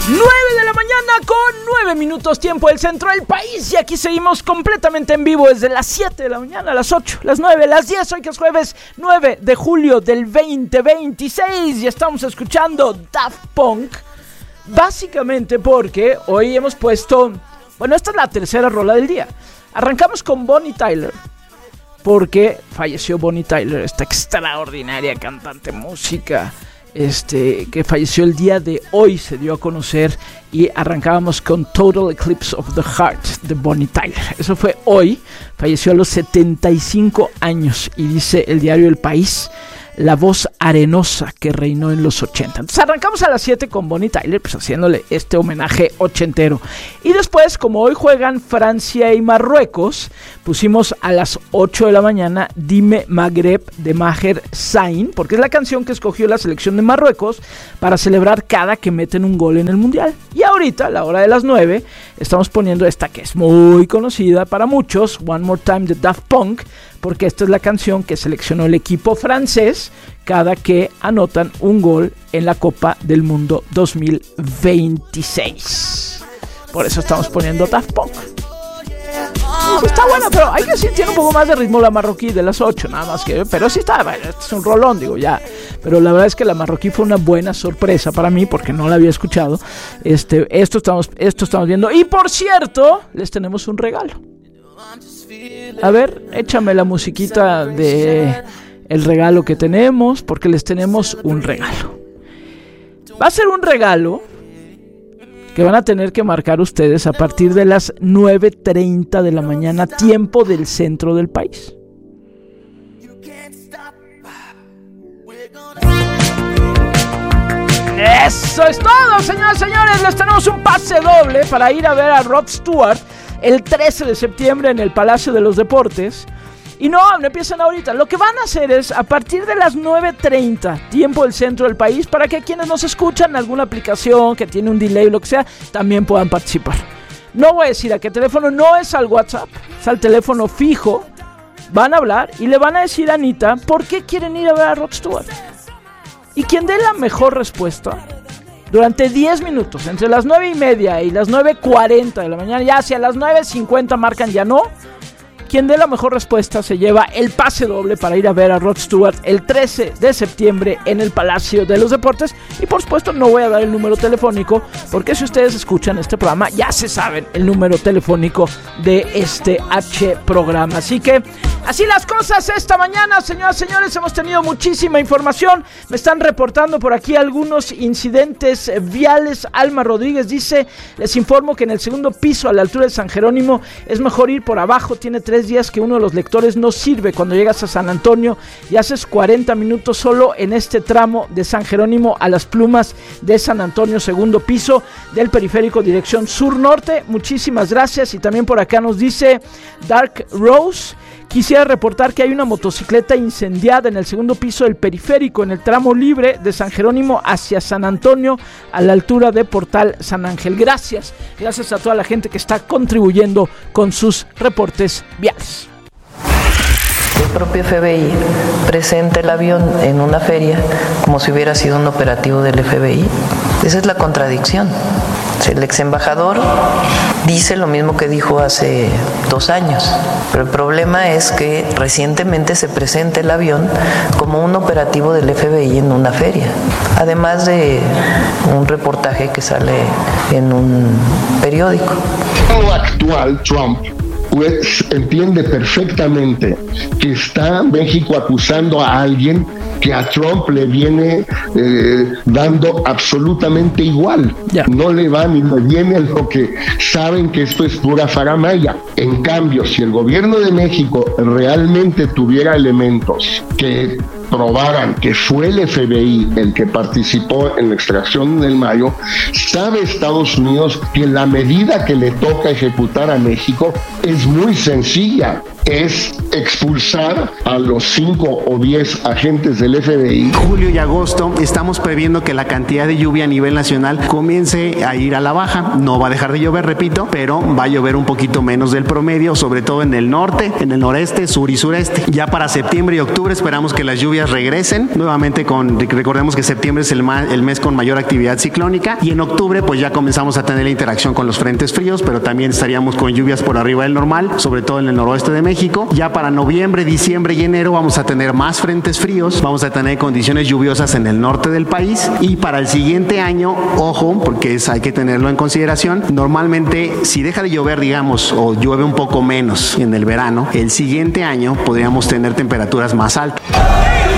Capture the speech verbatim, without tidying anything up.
nueve de la mañana con nueve minutos tiempo del centro del país. Y aquí seguimos completamente en vivo desde las siete de la mañana, a las ocho, las nueve, las diez. Hoy que es jueves nueve de julio del veinte veintiséis. Y estamos escuchando Daft Punk. Básicamente porque hoy hemos puesto... Bueno, esta es la tercera rola del día. Arrancamos con Bonnie Tyler, porque falleció Bonnie Tyler, esta extraordinaria cantante música, este, que falleció el día de hoy, se dio a conocer. Y arrancábamos con Total Eclipse of the Heart de Bonnie Tyler. Eso fue hoy, falleció a los setenta y cinco años. Y dice el diario El País, la voz arenosa que reinó en los ochenta. Entonces arrancamos a las siete con Bonnie Tyler, pues haciéndole este homenaje ochentero. Y después, como hoy juegan Francia y Marruecos, pusimos a las ocho de la mañana Dime Maghreb de Maher Zain, porque es la canción que escogió la selección de Marruecos para celebrar cada que meten un gol en el Mundial. Y ahorita, a la hora de las nueve, estamos poniendo esta que es muy conocida para muchos, One More Time de Daft Punk, porque esta es la canción que seleccionó el equipo francés cada que anotan un gol en la Copa del Mundo dos mil veintiséis. Por eso estamos poniendo Daft Punk. Sí, está bueno, pero hay que decir, tiene un poco más de ritmo la marroquí de las ocho, nada más que, pero sí está, bueno, este es un rolón, digo, ya. Pero la verdad es que la marroquí fue una buena sorpresa para mí, porque no la había escuchado. Este, esto estamos, esto estamos viendo. Y por cierto, les tenemos un regalo. A ver, échame la musiquita de el regalo que tenemos, porque les tenemos un regalo. Va a ser un regalo que van a tener que marcar ustedes a partir de las nueve treinta de la mañana, tiempo del centro del país. Eso es todo, señoras y señores. Les tenemos un pase doble para ir a ver a Rod Stewart el trece de septiembre en el Palacio de los Deportes. Y no, no empiezan ahorita. Lo que van a hacer es, a partir de las nueve treinta, tiempo del centro del país, para que quienes nos escuchan en alguna aplicación que tiene un delay o lo que sea, también puedan participar. No voy a decir a qué teléfono, no es al WhatsApp, es al teléfono fijo. Van a hablar y le van a decir a Anita por qué quieren ir a ver a Rod Stewart. Y quien dé la mejor respuesta, durante diez minutos, entre las nueve y media y las nueve cuarenta de la mañana, ya hacia las nueve cincuenta marcan ya no, quien dé la mejor respuesta se lleva el pase doble para ir a ver a Rod Stewart el trece de septiembre en el Palacio de los Deportes. Y por supuesto no voy a dar el número telefónico, porque si ustedes escuchan este programa ya se saben el número telefónico de este H programa. Así que así las cosas esta mañana, señoras y señores, hemos tenido muchísima información. Me están reportando por aquí algunos incidentes viales. Alma Rodríguez dice, les informo que en el segundo piso a la altura de San Jerónimo es mejor ir por abajo, tiene tres días que uno de los lectores no sirve cuando llegas a San Antonio y haces cuarenta minutos solo en este tramo de San Jerónimo a Las Plumas de San Antonio, segundo piso del periférico dirección sur-norte. Muchísimas gracias. Y también por acá nos dice Dark Rose, quisiera reportar que hay una motocicleta incendiada en el segundo piso del periférico en el tramo libre de San Jerónimo hacia San Antonio a la altura de Portal San Ángel. Gracias, gracias a toda la gente que está contribuyendo con sus reportes viales. El propio F B I presenta el avión en una feria como si hubiera sido un operativo del F B I. Esa es la contradicción. El ex embajador dice lo mismo que dijo hace dos años, pero el problema es que recientemente se presenta el avión como un operativo del F B I en una feria, además de un reportaje que sale en un periódico. El actual Trump pues entiende perfectamente que está México acusando a alguien que a Trump le viene eh, dando absolutamente igual. Yeah. No le va ni le viene lo que saben que esto es pura faramaya. En cambio, si el gobierno de México realmente tuviera elementos que probaran que fue el F B I el que participó en la extracción del Mayo, sabe Estados Unidos que la medida que le toca ejecutar a México es muy sencilla. es expulsar a los cinco o diez agentes del F B I. Julio y agosto estamos previendo que la cantidad de lluvia a nivel nacional comience a ir a la baja. No va a dejar de llover, repito, pero va a llover un poquito menos del promedio, sobre todo en el norte, en el noreste, sur y sureste. Ya para septiembre y octubre esperamos que las lluvias regresen nuevamente. Con, recordemos que septiembre es el, ma, el mes con mayor actividad ciclónica, y en octubre pues ya comenzamos a tener la interacción con los frentes fríos, pero también estaríamos con lluvias por arriba del normal, sobre todo en el noroeste de México. Ya para noviembre, diciembre y enero vamos a tener más frentes fríos, vamos a tener condiciones lluviosas en el norte del país, y para el siguiente año, ojo, porque es, hay que tenerlo en consideración, normalmente si deja de llover, digamos, o llueve un poco menos en el verano, el siguiente año podríamos tener temperaturas más altas.